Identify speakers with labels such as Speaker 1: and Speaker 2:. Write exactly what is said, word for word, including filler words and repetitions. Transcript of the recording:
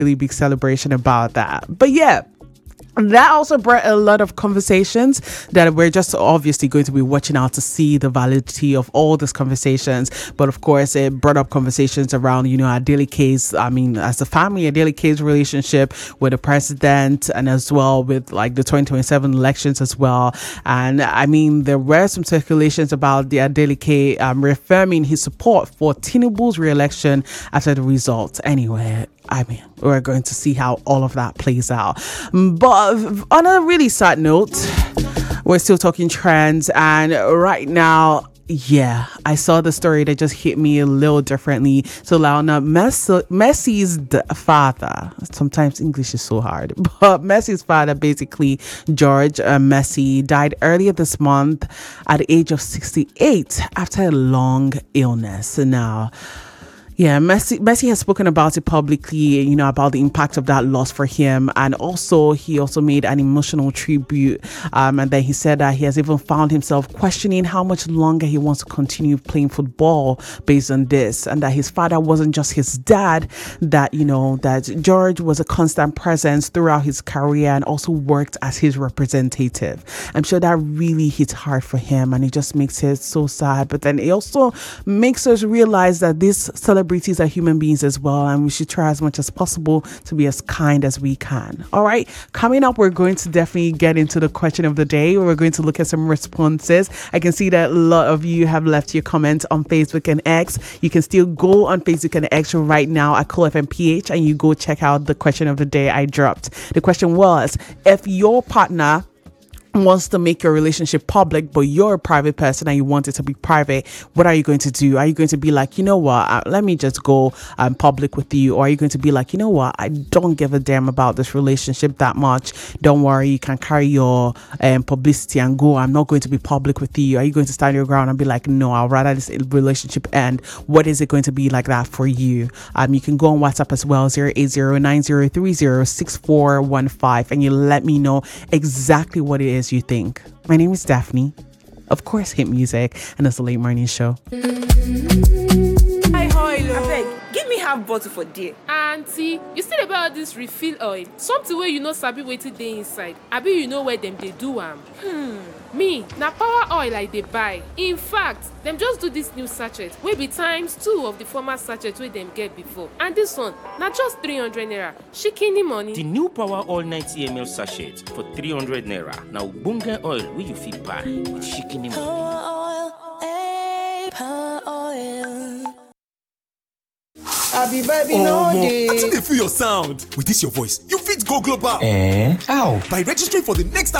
Speaker 1: really big celebration about that. But yeah, that also brought a lot of conversations that we're just obviously going to be watching out to see the validity of all these conversations. But of course, it brought up conversations around, you know, Adelike's, I mean, as a family, Adelike's relationship with the president, and as well with like the twenty twenty-seven elections as well. And I mean, there were some speculations about the Adelike um, reaffirming his support for Tinubu's re-election after the results. Anyway, I mean, we're going to see how all of that plays out. But on a really sad note, we're still talking trends, and right now, yeah, I saw the story that just hit me a little differently. So Lionel Messi, Messi's father, sometimes English is so hard, but Messi's father, basically George uh, Messi, died earlier this month at the age of sixty-eight after a long illness. Now, yeah, Messi, Messi has spoken about it publicly, you know, about the impact of that loss for him. And also, he also made an emotional tribute. Um, and then he said that he has even found himself questioning how much longer he wants to continue playing football based on this. And that his father wasn't just his dad, that, you know, that George was a constant presence throughout his career and also worked as his representative. I'm sure that really hit hard for him, and it just makes it so sad. But then it also makes us realize that this celebration are human beings as well, and we should try as much as possible to be as kind as we can. All right, coming up, we're going to definitely get into the question of the day. We're going to look at some responses. I can see that a lot of you have left your comments on Facebook and X. You can still go on Facebook and X right now at Cool F M P H, and you go check out the question of the day I dropped. The question was, if your partner wants to make your relationship public, but you're a private person and you want it to be private, what are you going to do? Are you going to be like, you know what, uh, let me just go um, public with you? Or are you going to be like, you know what, I don't give a damn about this relationship that much. Don't worry, you can carry your um, publicity and go. I'm not going to be public with you. Are you going to stand your ground and be like, no, I'll rather this relationship end? What is it going to be like that for you? Um, you can go on WhatsApp as well, zero eight zero nine zero three zero six four one five, and you let me know exactly what it is you think. My name is Daphne, of course, Hit Music, and it's a late morning show.
Speaker 2: Hi, hello. Abeg, give me half bottle for dear.
Speaker 3: Auntie, you still about this refill oil? Something where you know sabi wetin dey inside. Abi you know where them they do am? Hmm. Me, na power oil I dey buy. In fact, them just do this new sachet wey be times two of the former sachet wey them get before. And this one, na just three hundred naira. Shikini money.
Speaker 4: The new power oil ninety milliliters sachet for three hundred naira. Now bunga oil wey you fit buy with shikini money.
Speaker 5: Power oil, eh, power oil.
Speaker 2: Abi baby
Speaker 6: Oh,
Speaker 2: no
Speaker 6: I
Speaker 2: dey.
Speaker 6: think they feel your sound. With this your voice, you fit go global.
Speaker 7: Eh? How?
Speaker 6: By registering for the next